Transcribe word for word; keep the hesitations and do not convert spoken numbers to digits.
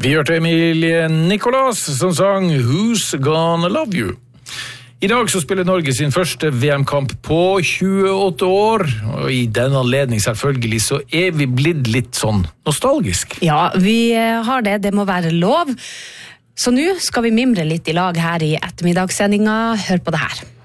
Vi hørte Emilie Nicolas som sang Who's Gonna Love You? I dag så spiller Norge sin første V M-kamp på tjueåtte år, og i den anledning selvfølgelig så er vi blitt litt sånn nostalgisk. Ja, vi har det, det må være lov. Så nå skal vi mimre litt i lag her i ettermiddagssendinga. Hør på det her.